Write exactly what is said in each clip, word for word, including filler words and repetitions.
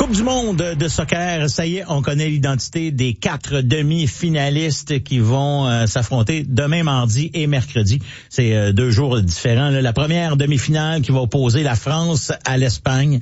Coupe du monde de soccer, ça y est, on connaît l'identité des quatre demi-finalistes qui vont euh, s'affronter demain, mardi et mercredi. C'est euh, deux jours différents. Là. La première demi-finale qui va opposer la France à l'Espagne.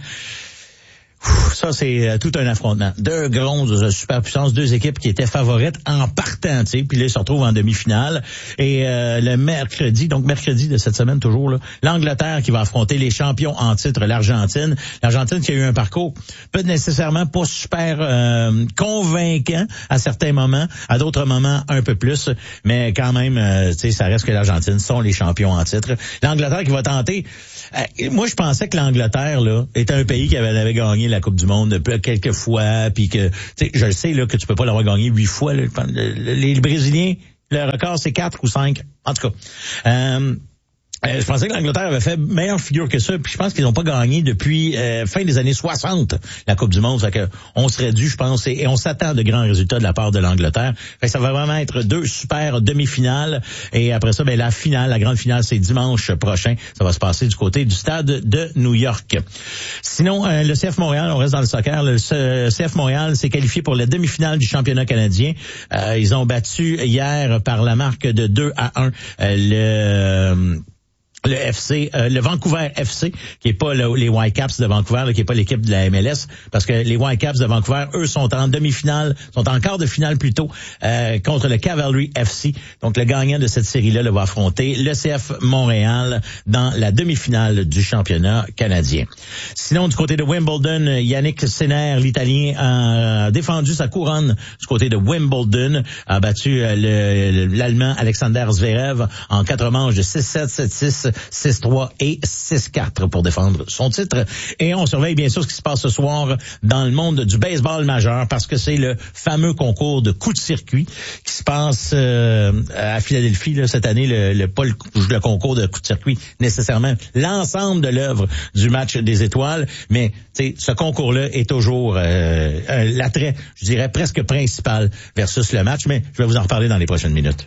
Ça, c'est euh, tout un affrontement. Deux grosses superpuissances, deux équipes qui étaient favorites en partant, tu sais, puis là, ils se retrouvent en demi-finale. Et euh, le mercredi, donc mercredi de cette semaine toujours, là, l'Angleterre qui va affronter les champions en titre, l'Argentine. L'Argentine qui a eu un parcours pas nécessairement pas super euh, convaincant à certains moments, à d'autres moments un peu plus, mais quand même, euh, tu sais, ça reste que l'Argentine sont les champions en titre. L'Angleterre qui va tenter... Euh, moi, je pensais que l'Angleterre, là, était un pays qui avait, avait gagné la Coupe du Monde quelques fois, puis que, tu sais, je le sais, là, que tu peux pas l'avoir gagné huit fois. Là, les Brésiliens, le record, c'est quatre ou cinq. En tout cas, euh, Euh, je pensais que l'Angleterre avait fait meilleure figure que ça, puis je pense qu'ils n'ont pas gagné depuis euh, fin des années soixante la Coupe du Monde. Fait que on serait dû, je pense, et, et on s'attend de grands résultats de la part de l'Angleterre. Fait que ça va vraiment être deux super demi-finales. Et après ça, ben la finale, la grande finale, c'est dimanche prochain. Ça va se passer du côté du stade de New York. Sinon, euh, le C F Montréal, on reste dans le soccer. Le C F Montréal s'est qualifié pour la demi-finale du championnat canadien. Euh, ils ont battu hier par la marque de deux à un euh, le... Le F C, euh, le Vancouver F C, qui est pas le, les Whitecaps de Vancouver, là, qui est pas l'équipe de la M L S, parce que les Whitecaps de Vancouver, eux, sont en demi-finale, sont en quart de finale plutôt, euh, contre le Cavalry F C. Donc, le gagnant de cette série-là le va affronter le C F Montréal dans la demi-finale du championnat canadien. Sinon, du côté de Wimbledon, Yannick Sinner, l'Italien, a défendu sa couronne du côté de Wimbledon, a battu le, l'Allemand Alexander Zverev en quatre manches de six sept, sept six, six trois et six quatre pour défendre son titre. Et on surveille bien sûr ce qui se passe ce soir dans le monde du baseball majeur, parce que c'est le fameux concours de coups de circuit qui se passe euh, à Philadelphie là, cette année. Le, le pas le, le concours de coups de circuit nécessairement, l'ensemble de l'œuvre du match des étoiles, mais ce concours-là est toujours euh, euh, l'attrait, je dirais presque principal versus le match, mais je vais vous en reparler dans les prochaines minutes.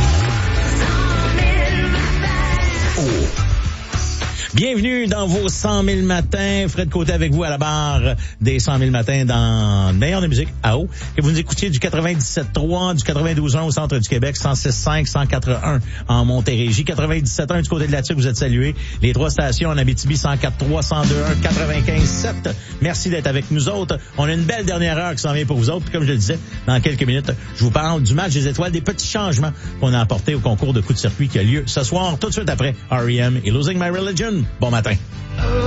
Bienvenue dans vos cent mille matins. Fred Côté avec vous à la barre des cent mille matins dans le meilleur de musique à eau. Que vous nous écoutiez du quatre-vingt-dix-sept trois, du quatre-vingt-douze un au centre du Québec, cent six cinq, cent quatre un en Montérégie, quatre-vingt-dix-sept un du côté de la Tuque, vous êtes salués. Les trois stations en Abitibi, cent quatre trois, cent deux un, quatre-vingt-quinze sept. Merci d'être avec nous autres. On a une belle dernière heure qui s'en vient pour vous autres. Puis comme je le disais, dans quelques minutes, je vous parle du match des étoiles, des petits changements qu'on a apportés au concours de coups de circuit qui a lieu ce soir, tout de suite après R E M et Losing My Religion. Bon matin.